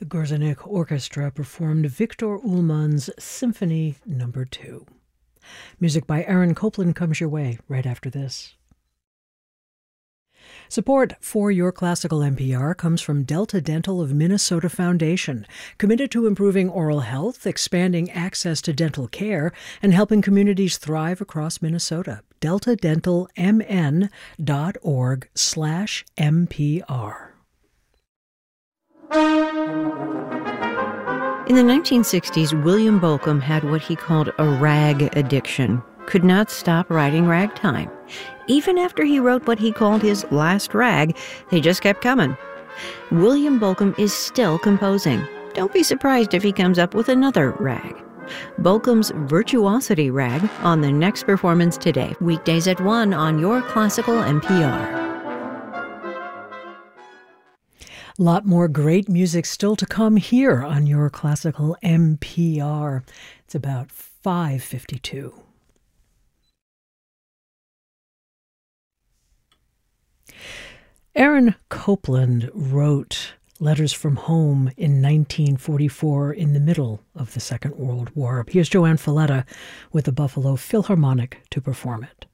The Gorzenik Orchestra performed Victor Ullmann's Symphony No. 2. Music by Aaron Copland comes your way right after this. Support for Your Classical NPR comes from Delta Dental of Minnesota Foundation, committed to improving oral health, expanding access to dental care, and helping communities thrive across Minnesota. deltadentalmn.org/MPR. In the 1960s, William Bolcom had what he called a rag addiction. Could not stop writing ragtime. Even after he wrote what he called his last rag, they just kept coming. William Bolcom is still composing. Don't be surprised if he comes up with another rag. Bolcom's Virtuosity Rag on the next performance today, weekdays at 1 on Your Classical NPR. A lot more great music still to come here on Your Classical NPR. It's about 5:52. Aaron Copland wrote Letters from Home in 1944 in the middle of the Second World War. Here's Joanne Falletta with the Buffalo Philharmonic to perform it.